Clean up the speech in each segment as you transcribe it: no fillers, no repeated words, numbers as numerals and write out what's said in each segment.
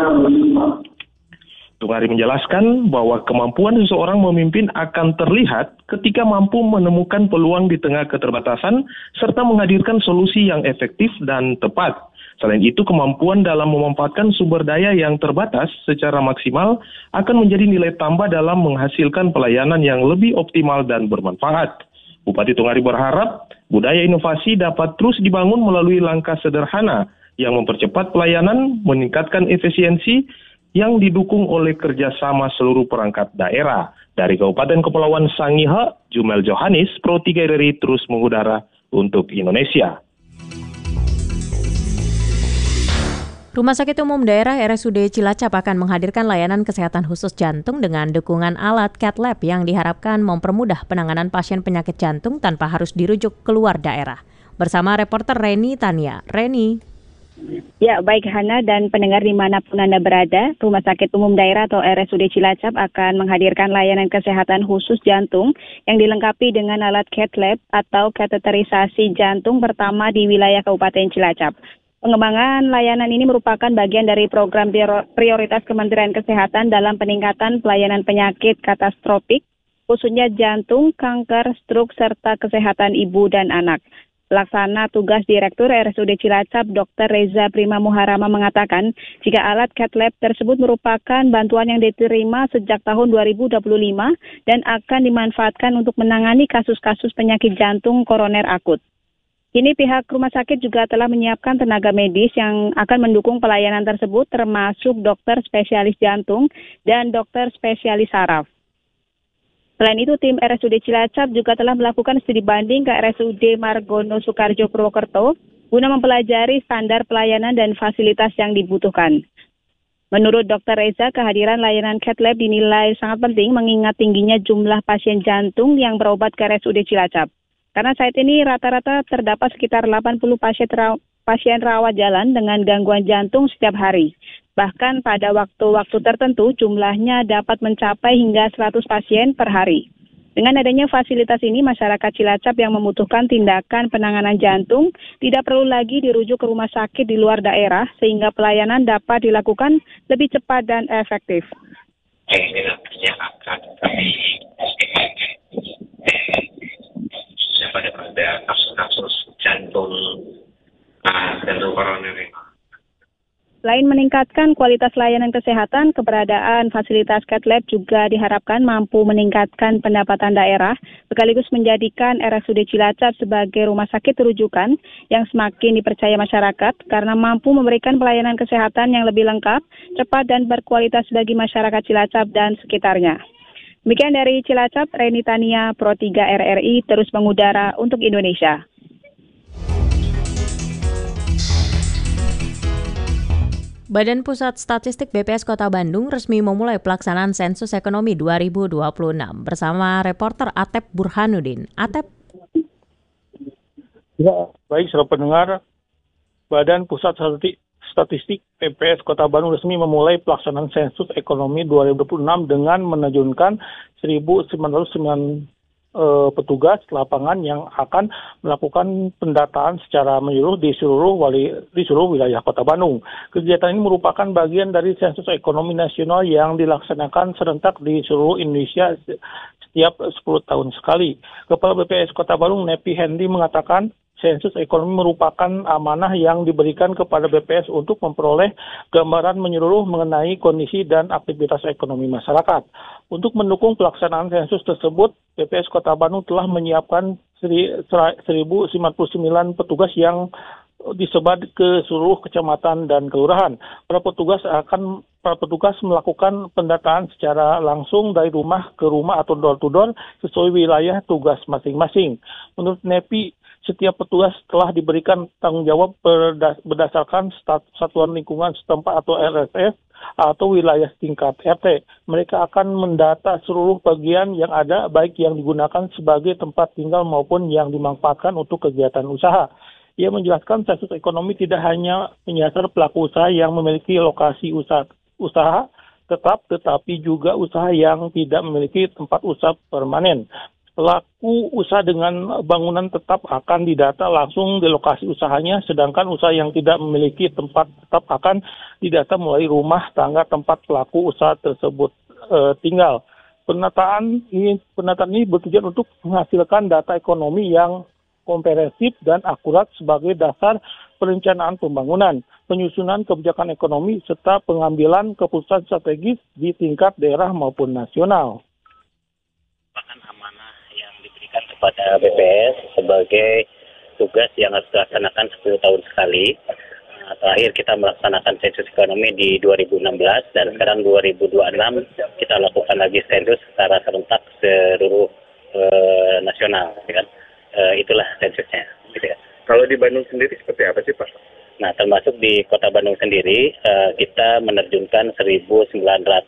Tungari menjelaskan bahwa kemampuan seseorang memimpin akan terlihat ketika mampu menemukan peluang di tengah keterbatasan serta menghadirkan solusi yang efektif dan tepat. Selain itu, kemampuan dalam memanfaatkan sumber daya yang terbatas secara maksimal akan menjadi nilai tambah dalam menghasilkan pelayanan yang lebih optimal dan bermanfaat. Bupati Tungari berharap budaya inovasi dapat terus dibangun melalui langkah sederhana yang mempercepat pelayanan, meningkatkan efisiensi, yang didukung oleh kerjasama seluruh perangkat daerah. Dari Kabupaten Kepulauan Sangihe, Jumel Johanis, Pro 3 RRI terus mengudara untuk Indonesia. Rumah Sakit Umum Daerah RSUD Cilacap akan menghadirkan layanan kesehatan khusus jantung dengan dukungan alat cath lab yang diharapkan mempermudah penanganan pasien penyakit jantung tanpa harus dirujuk keluar daerah. Bersama reporter Reni Tania. Reni. Ya, baik Hana dan pendengar dimanapun Anda berada, Rumah Sakit Umum Daerah atau RSUD Cilacap akan menghadirkan layanan kesehatan khusus jantung yang dilengkapi dengan alat cath lab atau kateterisasi jantung pertama di wilayah Kabupaten Cilacap. Pengembangan layanan ini merupakan bagian dari program prioritas Kementerian Kesehatan dalam peningkatan pelayanan penyakit katastrofik, khususnya jantung, kanker, stroke, serta kesehatan ibu dan anak. Pelaksana tugas Direktur RSUD Cilacap, Dr. Reza Prima Muharama mengatakan, jika alat cath lab tersebut merupakan bantuan yang diterima sejak tahun 2025 dan akan dimanfaatkan untuk menangani kasus-kasus penyakit jantung koroner akut. Kini pihak rumah sakit juga telah menyiapkan tenaga medis yang akan mendukung pelayanan tersebut, termasuk dokter spesialis jantung dan dokter spesialis saraf. Selain itu, tim RSUD Cilacap juga telah melakukan studi banding ke RSUD Margono Soekarjo Purwokerto guna mempelajari standar pelayanan dan fasilitas yang dibutuhkan. Menurut Dr. Reza, kehadiran layanan cath lab dinilai sangat penting mengingat tingginya jumlah pasien jantung yang berobat ke RSUD Cilacap. Karena saat ini rata-rata terdapat sekitar 80 pasien rawat jalan dengan gangguan jantung setiap hari. Bahkan pada waktu-waktu tertentu jumlahnya dapat mencapai hingga 100 pasien per hari. Dengan adanya fasilitas ini, masyarakat Cilacap yang membutuhkan tindakan penanganan jantung tidak perlu lagi dirujuk ke rumah sakit di luar daerah sehingga pelayanan dapat dilakukan lebih cepat dan efektif. Ini nantinya akan kami pada kasus-kasus jantung koroner. Selain meningkatkan kualitas layanan kesehatan, keberadaan fasilitas cath lab juga diharapkan mampu meningkatkan pendapatan daerah, sekaligus menjadikan RSUD Cilacap sebagai rumah sakit rujukan yang semakin dipercaya masyarakat karena mampu memberikan pelayanan kesehatan yang lebih lengkap, cepat dan berkualitas bagi masyarakat Cilacap dan sekitarnya. Demikian dari Cilacap, Reni Tania, Pro 3 RRI terus mengudara untuk Indonesia. Badan Pusat Statistik BPS Kota Bandung resmi memulai pelaksanaan sensus ekonomi 2026 bersama reporter Atep Burhanuddin. Atep. Ya, baik saudara pendengar, Badan Pusat Statistik BPS Kota Bandung resmi memulai pelaksanaan sensus ekonomi 2026 dengan menerjunkan 1.909 petugas lapangan yang akan melakukan pendataan secara menyeluruh di seluruh wilayah Kota Bandung. Kegiatan ini merupakan bagian dari sensus ekonomi nasional yang dilaksanakan serentak di seluruh Indonesia setiap 10 tahun sekali. Kepala BPS Kota Bandung, Nepi Hendy, mengatakan sensus ekonomi merupakan amanah yang diberikan kepada BPS untuk memperoleh gambaran menyeluruh mengenai kondisi dan aktivitas ekonomi masyarakat. Untuk mendukung pelaksanaan sensus tersebut, BPS Kota Bandung telah menyiapkan 1.059 petugas yang disebar ke seluruh kecamatan dan kelurahan. Para petugas melakukan pendataan secara langsung dari rumah ke rumah atau door to door sesuai wilayah tugas masing-masing. Menurut Nepi, setiap petugas telah diberikan tanggung jawab berdasarkan satuan lingkungan setempat atau RSF atau wilayah tingkat RT. Mereka akan mendata seluruh bagian yang ada, baik yang digunakan sebagai tempat tinggal maupun yang dimanfaatkan untuk kegiatan usaha. Ia menjelaskan sensus ekonomi tidak hanya menyasar pelaku usaha yang memiliki lokasi usaha tetap, tetapi juga usaha yang tidak memiliki tempat usaha permanen. Pelaku usaha dengan bangunan tetap akan didata langsung di lokasi usahanya, sedangkan usaha yang tidak memiliki tempat tetap akan didata melalui rumah tangga tempat pelaku usaha tersebut tinggal. Penataan ini bertujuan untuk menghasilkan data ekonomi yang komprehensif dan akurat sebagai dasar perencanaan pembangunan, penyusunan kebijakan ekonomi, serta pengambilan keputusan strategis di tingkat daerah maupun nasional. Kepada BPS sebagai tugas yang harus dilaksanakan 10 tahun sekali. Terakhir kita melaksanakan sensus ekonomi di 2016 dan sekarang 2026 kita lakukan lagi sensus secara serentak seluruh nasional. Ya kan? Itulah sensusnya. Gitu ya. Kalau di Bandung sendiri seperti apa sih Pak? Nah, termasuk di Kota Bandung sendiri kita menerjunkan 1.909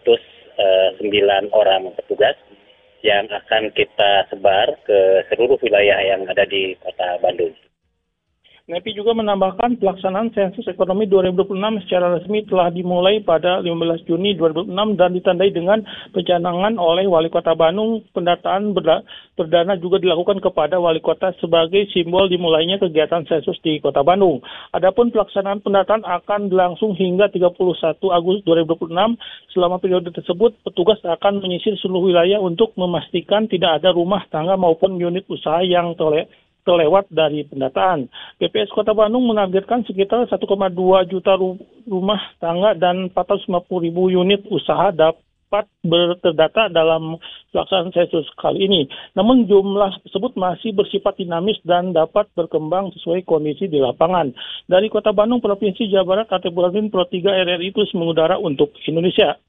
orang petugas yang akan kita sebar ke seluruh wilayah yang ada di Kota Bandung. NEPI juga menambahkan pelaksanaan sensus ekonomi 2026 secara resmi telah dimulai pada 15 Juni 2026 dan ditandai dengan pencanangan oleh Wali Kota Bandung. Pendataan perdana juga dilakukan kepada Wali Kota sebagai simbol dimulainya kegiatan sensus di Kota Bandung. Adapun pelaksanaan pendataan akan berlangsung hingga 31 Agustus 2026. Selama periode tersebut, petugas akan menyisir seluruh wilayah untuk memastikan tidak ada rumah tangga maupun unit usaha yang terlewat dari pendataan. BPS Kota Bandung menargetkan sekitar 1,2 juta rumah tangga dan 450.000 unit usaha dapat terdata dalam pelaksanaan sensus kali ini. Namun jumlah tersebut masih bersifat dinamis dan dapat berkembang sesuai kondisi di lapangan. Dari Kota Bandung, Provinsi Jawa Barat, Ate Burhanuddin, Pro 3 RRI terus mengudara untuk Indonesia.